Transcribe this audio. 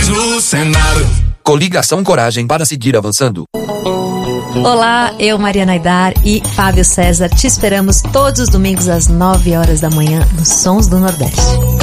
voz no Senado. Coligação Coragem para seguir avançando. Olá, eu, Mariana Aidar e Fábio César te esperamos todos os domingos às 9 horas da manhã nos Sons do Nordeste.